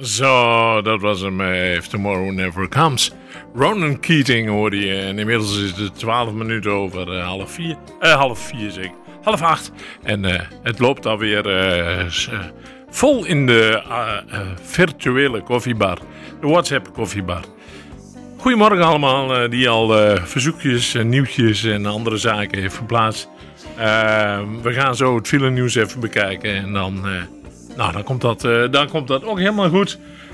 Zo, dat was hem. If Tomorrow Never Comes. Ronan Keating hoorde je. En inmiddels is het 12 minuten over half 4. Half 4 zeg ik. Half 8. En het loopt alweer vol in de virtuele koffiebar. De WhatsApp koffiebar. Goedemorgen allemaal die al verzoekjes, nieuwtjes en andere zaken heeft verplaatst. We gaan zo het file nieuws even bekijken. En dan komt dat ook helemaal goed.